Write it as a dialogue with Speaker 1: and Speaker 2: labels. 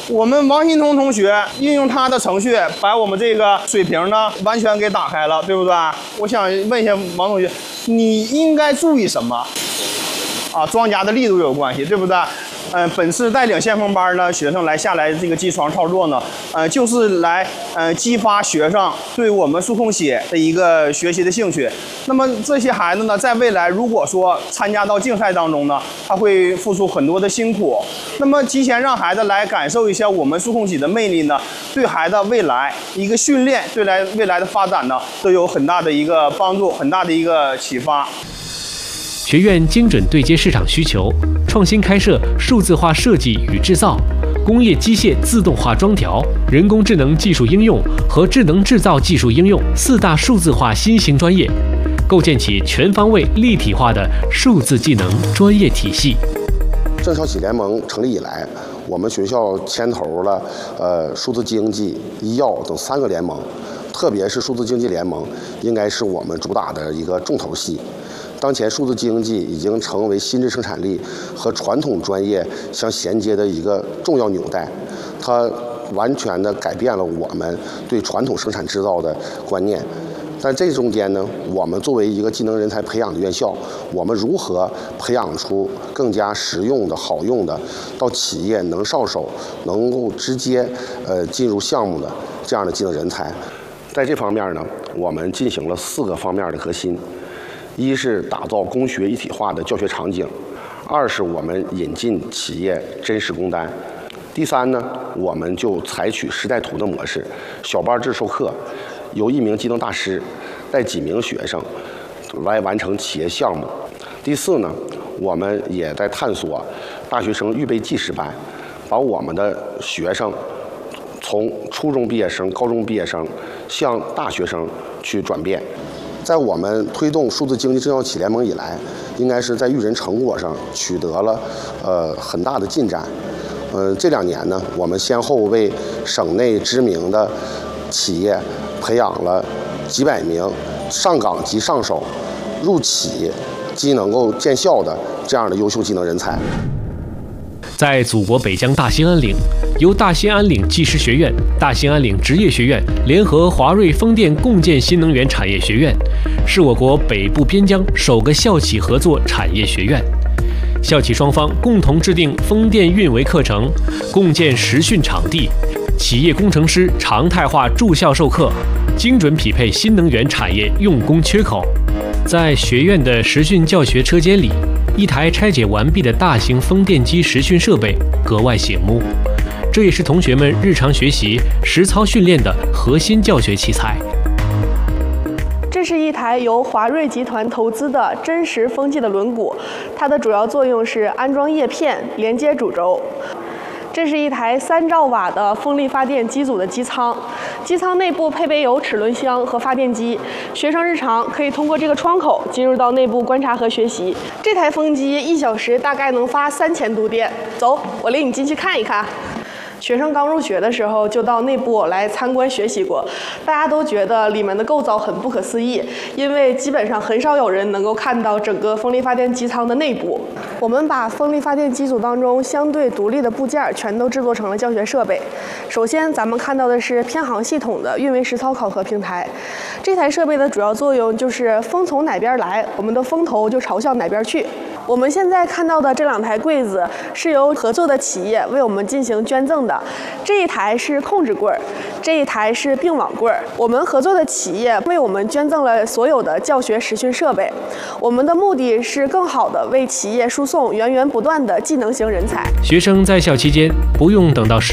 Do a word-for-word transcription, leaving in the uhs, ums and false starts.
Speaker 1: 我们王新彤同学运用他的程序，把我们这个水平呢完全给打开了，对不对？我想问一下王同学，你应该注意什么？啊，装夹的力度有关系，对不对？嗯、呃，本次带领先锋班呢学生来下来这个机床操作呢，呃，就是来呃激发学生对我们数控写的一个学习的兴趣。那么这些孩子呢，在未来如果说参加到竞赛当中呢，他会付出很多的辛苦。那么提前让孩子来感受一下我们数控写的魅力呢，对孩子未来一个训练，对来未来的发展呢，都有很大的一个帮助，很大的一个启发。
Speaker 2: 学院精准对接市场需求，创新开设数字化设计与制造、工业机械自动化装调、人工智能技术应用和智能制造技术应用四大数字化新型专业，构建起全方位立体化的数字技能专业体系。
Speaker 3: 郑校企联盟成立以来，我们学校牵头了呃数字经济、医药等三个联盟，特别是数字经济联盟，应该是我们主打的一个重头戏。当前数字经济已经成为新质生产力和传统专业相衔接的一个重要纽带，它完全的改变了我们对传统生产制造的观念。但这中间呢，我们作为一个技能人才培养的院校，我们如何培养出更加实用的好用的，到企业能上手、能够直接呃进入项目的这样的技能人才？在这方面呢，我们进行了四个方面的核心。一是打造工学一体化的教学场景，二是我们引进企业真实工单，第三呢，我们就采取时代图的模式，小班制授课，由一名技能大师带几名学生来完成企业项目。第四呢，我们也在探索大学生预备技师班，把我们的学生从初中毕业生、高中毕业生向大学生去转变。在我们推动数字经济正校企联盟以来，应该是在育人成果上取得了呃很大的进展。呃，这两年呢，我们先后为省内知名的企业培养了几百名上岗即上手、入企即能够见效的这样的优秀技能人才。
Speaker 2: 在祖国北疆大兴安岭，由大兴安岭技师学院、大兴安岭职业学院联合华瑞风电共建新能源产业学院，是我国北部边疆首个校企合作产业学院。校企双方共同制定风电运维课程，共建实训场地，企业工程师常态化驻校授课，精准匹配新能源产业用工缺口。在学院的实训教学车间里，一台拆解完毕的大型风电机实训设备格外醒目，这也是同学们日常学习、实操训练的核心教学器材。
Speaker 4: 这是一台由华瑞集团投资的真实风机的轮毂，它的主要作用是安装叶片、连接主轴。这是一台三兆瓦的风力发电机组的机舱，机舱内部配备有齿轮箱和发电机，学生日常可以通过这个窗口进入到内部观察和学习。这台风机一小时大概能发三千度电。走，我领你进去看一看。学生刚入学的时候就到内部来参观学习过，大家都觉得里面的构造很不可思议，因为基本上很少有人能够看到整个风力发电机舱的内部。我们把风力发电机组当中相对独立的部件全都制作成了教学设备。首先咱们看到的是偏航系统的运维实操考核平台，这台设备的主要作用就是风从哪边来，我们的风头就朝向哪边去。我们现在看到的这两台柜子是由合作的企业为我们进行捐赠的，这一台是控制柜儿，这一台是并网柜儿。我们合作的企业为我们捐赠了所有的教学实训设备，我们的目的是更好的为企业输送源源不断的技能型人才。
Speaker 2: 学生在校期间不用等到